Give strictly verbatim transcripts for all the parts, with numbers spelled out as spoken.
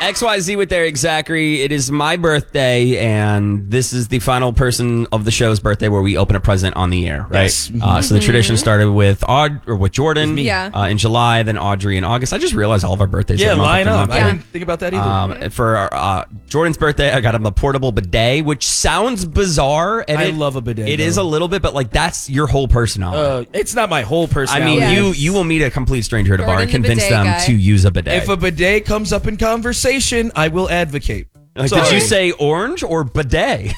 X Y Z with Eric Zachary. It is my birthday, and this is the final person of the show's birthday where we open a present on the air, right? Yes. Uh, so the tradition started with Aud or with Jordan Yeah. uh, in July, then Audrey in August. I just realized all of our birthdays. Yeah, are line up. month. I didn't think about that either. Um, for uh, Jordan's birthday, I got him a portable bidet, which sounds bizarre. And I it, love a bidet, It is though. a little bit, but like that's your whole personality. Uh, it's not my whole I personality. mean, Yes. you you will meet a complete stranger at a bar and Jordan the convince bidet them guy. to use a bidet. If a bidet comes up in conversation, I will advocate. Like, Sorry. did you say orange or bidet?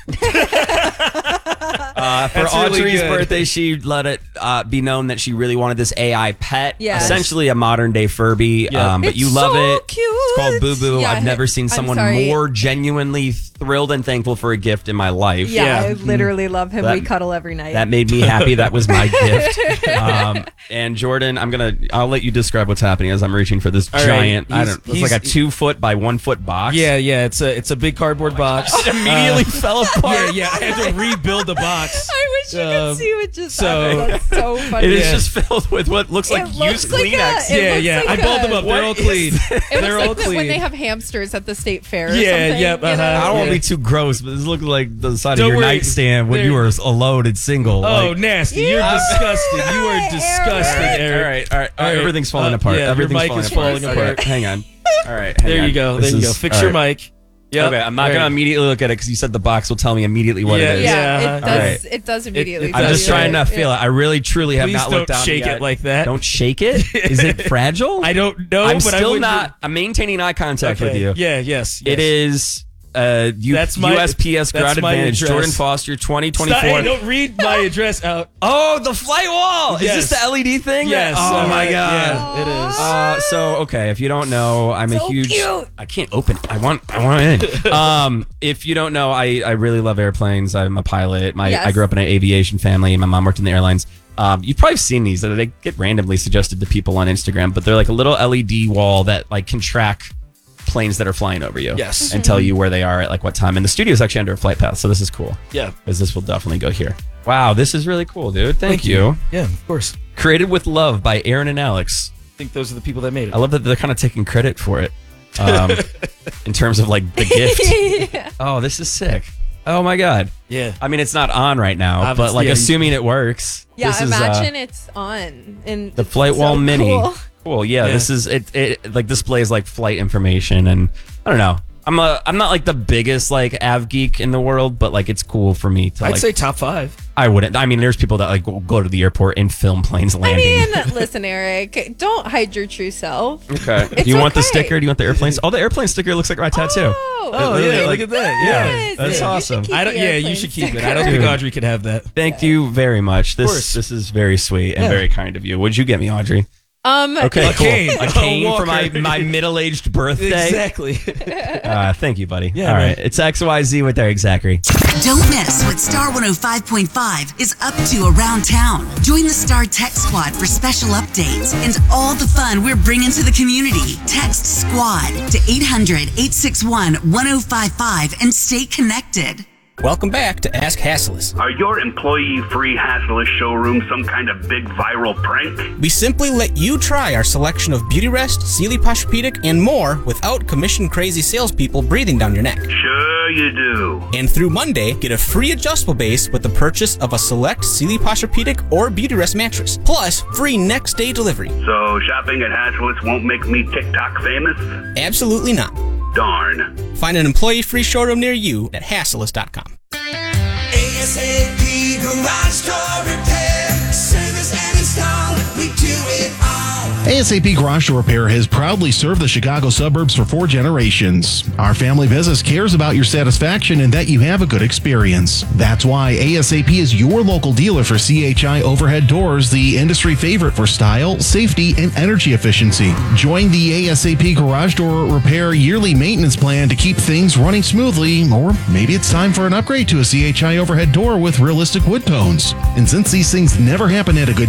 uh, for That's really Audrey's good. birthday, she let it uh, be known that she really wanted this A I pet. Yes. Essentially a modern day Furby. Yeah. Um, but It's you love so it. cute. It's called Boo Boo. Yeah, I've never seen I'm someone sorry. more genuinely thrilled and thankful for a gift in my life. Yeah, Yeah. I literally love him. That- we cuddle every night. That made me happy. That was my gift. Um, and Jordan, I'm gonna. I'll let you describe what's happening as I'm reaching for this All right. giant. I He's- don't. It's he's- like a two foot by one foot box. Yeah, yeah. It's a it's a big cardboard box. It immediately fell apart. Yeah, yeah. I had to rebuild the box. I wish you Um, could see what just so- happened. That's so funny. It is Yeah. just filled with what looks like It looks used like a- Kleenex. it Yeah, looks yeah. like I balled a- them up. They're all What clean. is It They're looks all like that clean. when they have hamsters at the state fair or Yeah, something. yep, you uh-huh. know? I don't want to Yeah. be too gross, but this looks like the side Don't of your worry. nightstand when There- you were alone and single. Oh, like, nasty! You're Yeah. disgusting. You are Eric. disgusting, all right, Eric. all right, all right, All right. Everything's falling Uh, apart. yeah, your Everything's mic falling is apart. falling Okay, apart. hang on. All right. hang There on. you go. This There you go. is- Fix all your right. mic. Yep. Okay, I'm not All going to right. immediately look at it because you said the box will tell me immediately what Yeah, it is. Yeah, Yeah, it uh-huh. does. Alright. It does immediately. it I'm tell just you. trying to Yeah. feel it. I really, truly have Please not don't looked down shake yet. it like that. Don't shake it. Is it fragile? I don't know, I'm but I still would not. I'm maintaining eye contact Okay. with you. Yeah. Yes. It yes. is uh, U- That's my- U S P S that's Ground my Advantage, address. Jordan Foster, twenty Stop, twenty-four. hey, don't read my address out. Oh, the flight wall! Yes. Is this the L E D thing? Yes. Oh uh, my god. Yeah, it is. Uh, so okay, if you don't know, I'm a So huge. cute. I can't open. I want. I want in. um, if you don't know, I I really love airplanes. I'm a pilot. My Yes. I grew up in an aviation family. My mom worked in the airlines. Um, you've probably seen these. They get randomly suggested to people on Instagram, but they're like a little L E D wall that like can track planes that are flying over you. Yes. and tell you where they are at like what time. And the studio is actually under a flight path, so this is cool. Yeah. Because this will definitely go here. Wow, this is really cool, dude. Thank, you. Yeah, of course. Created with love by Aaron and Alex. I think those are the people that made it. I love that they're kind of taking credit for it um, in terms of like the gift. Yeah. Oh, this is sick. Oh my God. Yeah. I mean, it's not on right now, but Obviously, like yeah, you- assuming it works. Yeah, this is, uh, imagine it's on. And the it's flight so wall mini. cool. Cool. Yeah, Yeah. this is it, it. Like displays like flight information, and I don't know. I'm a. I'm not like the biggest like av geek in the world, but like it's cool for me to I'd like. say top five. I wouldn't. I mean, there's people that like will go to the airport and film planes I landing. mean, listen, Eric, don't hide your true self. okay. It's Do you want the okay. sticker? Do you want the airplanes? Oh, the airplane sticker looks like my tattoo. Oh, Oh, It really, yeah, like- look at that. Yeah, Yeah. Yes, that's you should awesome. keep I don't, the yeah, you airplane should keep it. sticker. I don't think Dude. Audrey could have that. Thank you very much. This course. this is very sweet and Yeah. very kind of you. What'd you get me, Audrey? Um, Okay, A cool. cane. A A cane for walker. my, my middle-aged birthday. Exactly. Uh, thank you, buddy. Yeah, All man. right, it's X Y Z with Eric Zachary. Don't miss what Star one oh five point five is up to around town. Join the Star Tech Squad for special updates and all the fun we're bringing to the community. Text SQUAD to eight hundred, eight six one, one oh five five and stay connected. Welcome back to Ask Hassles. Are your employee-free Hassless showrooms some kind of big viral prank? We simply let you try our selection of Beauty Rest, Sealy Posturepedic, and more without commission-crazy salespeople breathing down your neck. Sure you do. And through Monday, get a free adjustable base with the purchase of a select Sealy Posturepedic or Beauty Rest mattress, plus free next-day delivery. So shopping at Hassless won't make me TikTok famous? Absolutely not. Darn. Find an employee-free showroom near you at hassles dot com. ASAP Garage Door Repair. Service and install. We do it all. ASAP Garage Door Repair has proudly served the Chicago suburbs for four generations. Our family business cares about your satisfaction and that you have a good experience. That's why ASAP is your local dealer for C H I overhead doors, the industry favorite for style, safety, and energy efficiency. Join the ASAP Garage Door Repair yearly maintenance plan to keep things running smoothly, or maybe it's time for an upgrade to a C H I overhead door with realistic wood tones. And since these things never happen at a good